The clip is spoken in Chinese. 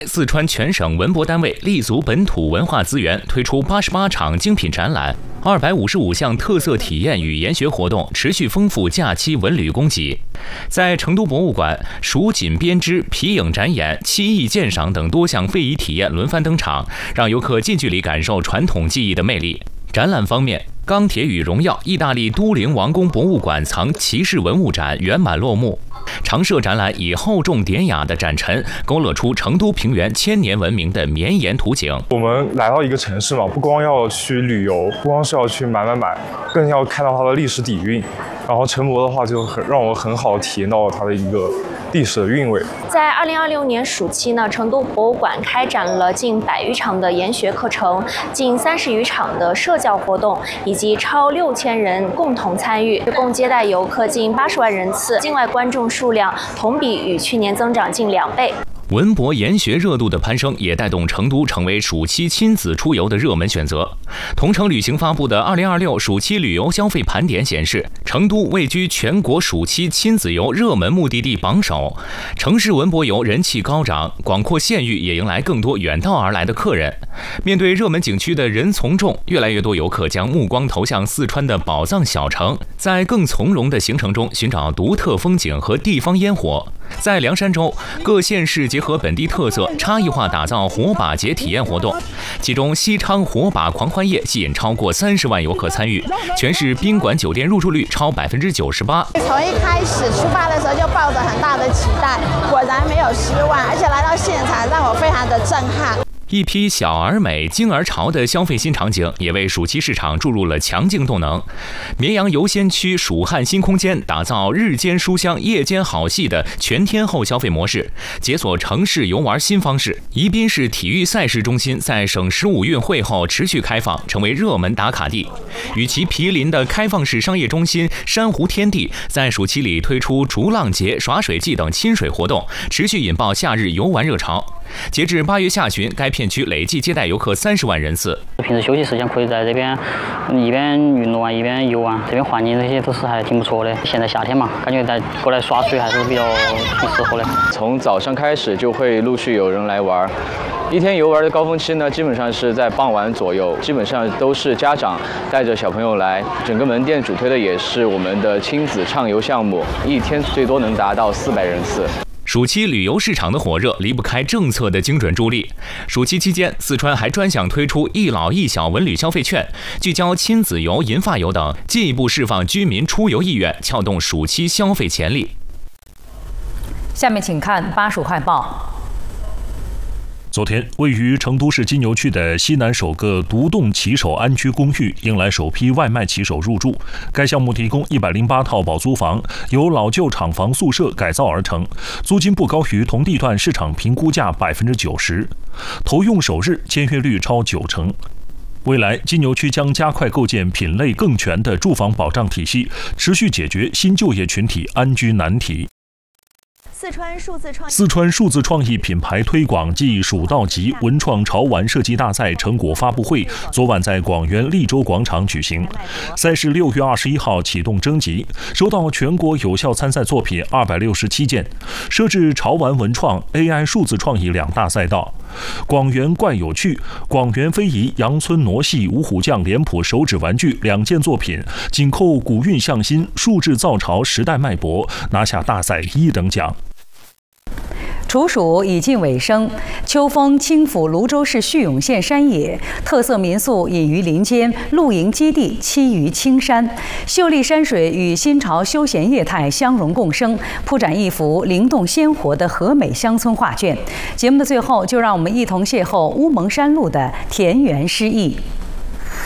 四川全省文博单位立足本土文化资源，推出88场精品展览，255项特色体验与研学活动，持续丰富假期文旅供给。在成都博物馆，蜀锦编织、皮影展演、漆艺鉴赏等多项非遗体验轮番登场，让游客近距离感受传统技艺的魅力。展览方面，《钢铁与荣耀》意大利都灵王宫博物馆藏骑士文物展圆满落幕。常设展览以厚重典雅的展陈，勾勒出成都平原千年文明的绵延图景。 我们来到一个城市嘛，不光要去旅游，不光是要去买，更要看到它的历史底蕴。然后成博的话，就让我很好体验到它的一个历史的韵味。 在2026年暑期呢，成都博物馆开展了近100余场的研学课程，近30余场的社教活动，以及超6000人共同参与，共接待游客近80万人次，境外观众数量同比与去年增长近2倍。 文博研学热度的攀升，也带动成都成为暑期亲子出游的热门选择。同程旅行发布的2026暑期旅游消费盘点显示，成都位居全国暑期亲子游热门目的地榜首，城市文博游人气高涨，广阔县域也迎来更多远道而来的客人。面对热门景区的人从众，越来越多游客将目光投向四川的宝藏小城，在更从容的行程中寻找独特风景和地方烟火。在凉山州，各县市结合本地特色，差异化打造火把节体验活动，其中西昌火把狂欢夜吸引超过30万游客参与，全市宾馆酒店入住率超98%。 从一开始出发的时候就抱着很大的期待，果然没有失望，而且来到现场让我非常的震撼。 一批小而美、精而潮的消费新场景，也为暑期市场注入了强劲动能。绵阳游仙区蜀汉新空间打造日间书香、夜间好戏的全天候消费模式，解锁城市游玩新方式。宜宾市体育赛事中心在省15运会后持续开放，成为热门打卡地。与其毗邻的开放式商业中心珊瑚天地，在暑期里推出逐浪节、耍水季等亲水活动，持续引爆夏日游玩热潮。截至8月下旬，该片区累计接待游客30万人次。 平时休息时间可以在这边一边运动啊，一边游啊，这边环境这些都是还挺不错的。现在夏天嘛，感觉过来耍水还是挺适合的。 从早上开始就会陆续有人来玩。一天游玩的高峰期呢，基本上是在傍晚左右，基本上都是家长带着小朋友来。整个门店主推的也是我们的亲子畅游项目，一天最多能达到400人次。 暑期旅游市场的火热离不开政策的精准助力。暑期期间，四川还专项推出一老一小文旅消费券，聚焦亲子游、银发游等，进一步释放居民出游意愿，撬动暑期消费潜力。 下面请看巴蜀快报。 昨天，位于成都市金牛区的西南首个独栋骑手安居公寓迎来首批外卖骑手入住。该项目提供108套保租房，由老旧厂房宿舍改造而成，租金不高于同地段市场评估价90%。投用首日签约率超90%。未来，金牛区将加快构建品类更全的住房保障体系，持续解决新就业群体安居难题。四川数字创意品牌推广暨蜀道集文创潮玩设计大赛成果发布会昨晚在广元利州广场举行。赛事6月21号启动征集，收到全国有效参赛作品267件，设置潮玩文创、AI 数字创意2大赛道。广元怪有趣、广元非遗、杨村傩戏、五虎将脸谱手指玩具2件作品，紧扣古韵向新、数字造潮时代脉搏，拿下大赛1等奖。 处暑已近尾声，秋风轻抚泸州市叙永县山野，特色民宿隐于林间，露营基地栖于青山，秀丽山水与新潮休闲业态相融共生，铺展一幅灵动鲜活的和美乡村画卷。节目的最后，就让我们一同邂逅乌蒙山路的田园诗意。